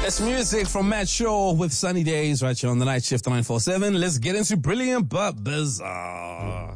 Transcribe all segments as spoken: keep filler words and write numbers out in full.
It's music from Matt Shaw with Sunny Days right here on the Night Shift nine four seven. Let's get into Brilliant but Bizarre.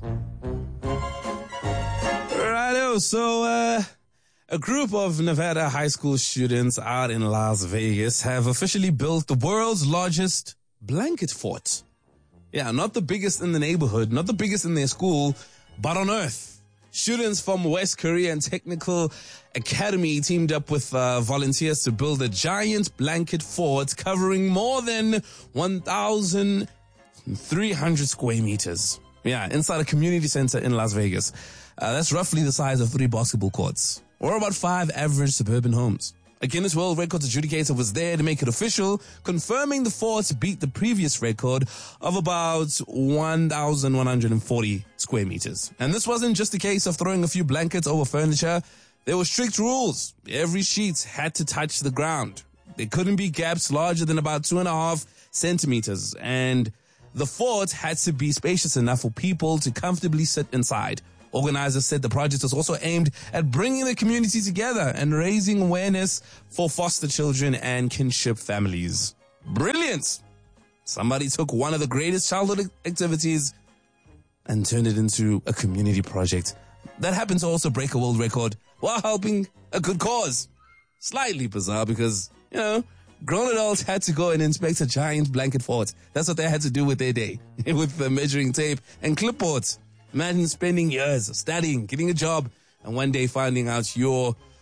Righto, so uh, a group of Nevada high school students out in Las Vegas have officially built the world's largest blanket fort. Yeah, not the biggest in the neighborhood, not the biggest in their school, but on Earth. Students from West Korean Technical Academy teamed up with uh, volunteers to build a giant blanket fort covering more than one thousand three hundred square meters. Yeah, inside a community center in Las Vegas. Uh, that's roughly the size of three basketball courts, or about five average suburban homes. A Guinness World Records adjudicator was there to make it official, confirming the fort beat the previous record of about one thousand one hundred forty square meters. And this wasn't just a case of throwing a few blankets over furniture. There were strict rules. Every sheet had to touch the ground. There couldn't be gaps larger than about two and a half centimeters. And the fort had to be spacious enough for people to comfortably sit inside. Organizers said the project was also aimed at bringing the community together and raising awareness for foster children and kinship families. Brilliant! Somebody took one of the greatest childhood activities and turned it into a community project that happened to also break a world record while helping a good cause. Slightly bizarre because, you know, grown adults had to go and inspect a giant blanket fort. That's what they had to do with their day, with the measuring tape and clipboards. Imagine spending years studying, getting a job, and one day finding out your